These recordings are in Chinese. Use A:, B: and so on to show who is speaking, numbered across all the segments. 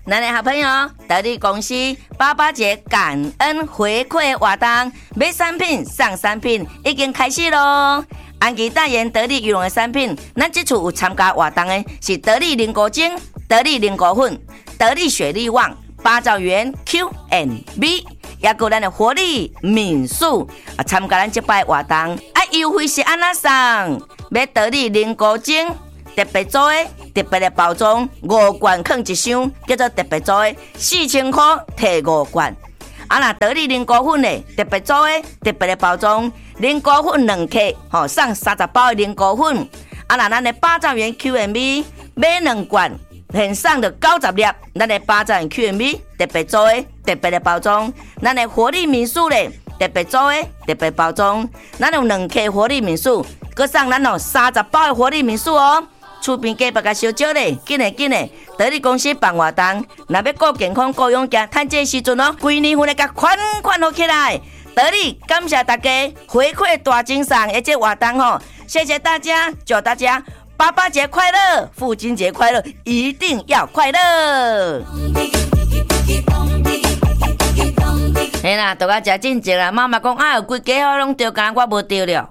A: 咱的好朋友得力公司88节感恩回馈活动，买产品送产品已经开始咯。安琪代言得力羽绒的产品，咱这次有参加活动的是得力凝固精、得力凝固粉、得力雪力旺、八兆元 Q&B， 也有咱的活力敏素参加咱这摆活动，优惠是安怎送？买得力凝固精。特别做的特别的包装，5罐放一箱，叫做特别做的，4000块摕5罐。那得力凝固粉的特别做的特别的包装，凝固粉2克，送30包的凝固粉。那咱的8兆元 Q&B 买2罐，现送的90粒，咱的8兆元 Q&B 特别做的特别的包装，咱的活力民宿嘞特别做的特别包装，咱有2克活力民宿，佮送咱30包的活力民宿哦。厝边隔壁甲烧酒咧，紧嘞！得力公司办活动，若要顾健康、顾养家，趁这时阵哦，规年份来甲款好起来。得力感谢大家回馈大精神的这活动吼，谢谢大家，祝大家88节快乐，父亲节快乐，一定要快乐！嘿啦，都甲食正正啦，妈妈讲有规家伙拢着，敢我无着了。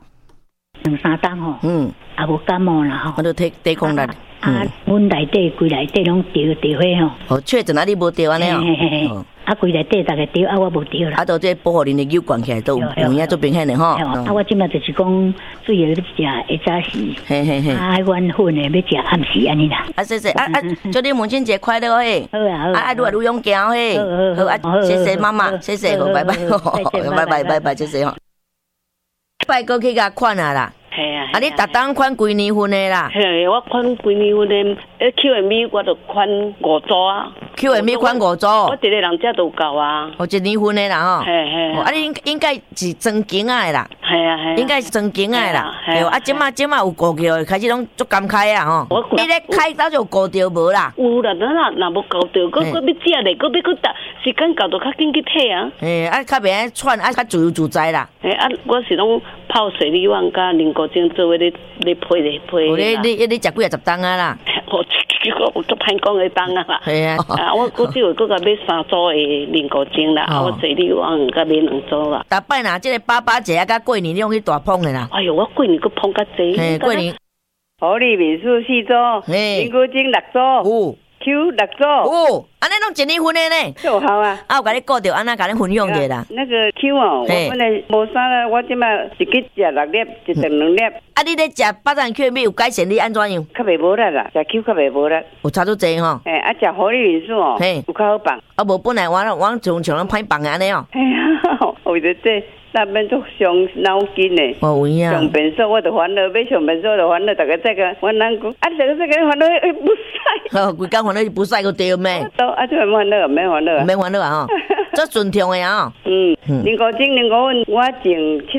B: 2-3天吼，也无感冒啦吼，
A: 我都抵抗力。
B: 阮内底规内底拢着伙吼。
A: 确诊你无着安尼哦。
B: 规内底大家着，我无着啦。
A: 都这保护恁的油灌起来都有影做明显的吼。
B: 我即马就是讲，水要食，会早时。
A: 嘿。
B: 阮粉的要食暗时安尼啦。
A: 谢，祝你母亲节快乐嘿！
B: 好啊。
A: 愈来愈勇敢嘿！好，谢谢妈妈，谢谢，拜拜，谢谢吼。拜过去甲款啊啦。
C: 系啊，
A: 你逐当款规年份的啦。
C: 系，我款规年份的，Q&B 我就款5组啊。
A: Q&B 款5组。
C: 我一个人遮都够啊。
A: 一年份的啦吼。
C: 嘿。
A: 你应该是装斤仔的啦。
C: 系啊。
A: 应该是装斤仔的啦。即马有顾着，开始拢足感慨啊吼。你咧开早就顾着无啦？
C: 有啦，若无顾着，佫要食咧，佫要佫时间到就较紧去体啊。
A: 较袂喘，较自由自在啦。
C: 我是拢泡水里旺甲凝固精做咧配啦。
A: 你食几啊10担啊啦？
C: 我都歹讲的当啊啦。
A: 系啊。
C: 我只有佫甲买3组的凝固精啦，我水里旺甲买2组啦。
A: 逐摆若即个88节啊，甲过年你用去大碰的啦。
C: 哎哟，我过年佫碰较济。
A: 过年。
D: 活力民宿4组，凝固精6组。Q 6组，
A: 安尼拢一年份的呢，
D: 就好啊。
A: 有甲你顾着，安那甲你分享者啦。
D: 那个 Q 哦，我本来无啥啦，我即摆一日食6粒，一顿2粒。
A: 你咧食8张 Q&B 有改善你安怎样？
D: 较袂无力啦，食 Q 较袂无力。
A: 有差足济吼。
D: 食活力民宿哦，有较好放。
A: 无本来我像咱歹放安尼哦。
D: 哎呀，为着这。那边都伤脑筋的，
A: 有影。
D: 上便所我就烦恼，要上便所就烦恼，大家再个我人讲，这个烦恼不使。
A: 规工烦恼不使个对咩？
D: 这烦恼免烦恼，
A: 免烦恼啊吼，做顺畅的啊。
D: 凝固精、凝固粉，我前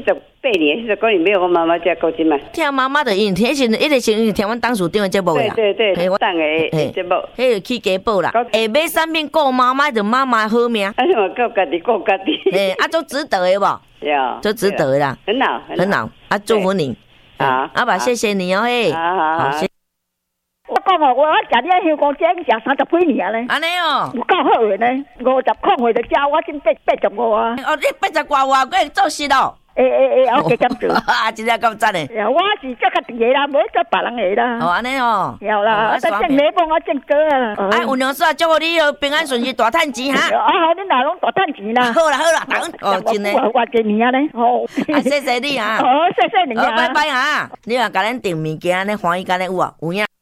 D: 78年、79年买我妈妈家固精嘛。
A: 听妈妈的因，迄时一直先听阮当属长的节目啦。
D: 对，我当个节目。
A: 迄个去家宝啦，下买产品顾妈妈就妈妈好命。
D: 什么顾家己顾家己？
A: 做值得的无？就值得啦，
D: 很好
A: 祝福你啊！阿爸，谢谢你哦，嘿，好，谢。
B: 我讲哦，我食你香港煎食30几年咧，
A: 安尼哦，
B: 有够好的呢，50块回就食，我今85啊。
A: 你80块我会做事咯。
B: 我加减做。
A: 真正够赞的。
B: 我是做家己的啦，无做别人的啦。
A: 安尼哦。
B: 有啦，正礼帮我正哥啊。
A: 有娘说祝福你平安顺利大赚钱哈。
B: 好，你哪拢大赚钱啦？
A: 好啦，真的。
B: 我几年啊咧？好。
A: 谢谢你啊。
B: 好，谢谢你啊。
A: 拜拜啊！你若甲咱订物件，你欢喜甲咱有影。